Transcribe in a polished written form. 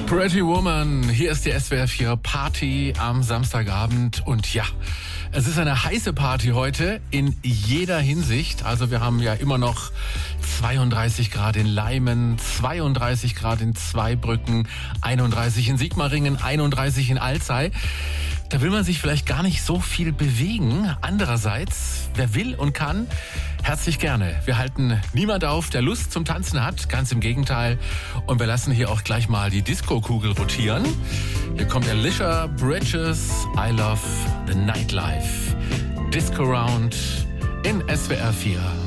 Pretty Woman, hier ist die SWR 4 Party am Samstagabend und ja, es ist eine heiße Party heute in jeder Hinsicht. Also wir haben ja immer noch 32 Grad in Leimen, 32 Grad in Zweibrücken, 31 in Sigmaringen, 31 in Alzey. Da will man sich vielleicht gar nicht so viel bewegen. Andererseits, wer will und kann, herzlich gerne. Wir halten niemand auf, der Lust zum Tanzen hat. Ganz im Gegenteil. Und wir lassen hier auch gleich mal die Disco-Kugel rotieren. Hier kommt Alicia Bridges, I Love the Nightlife. Disco Round in SWR 4.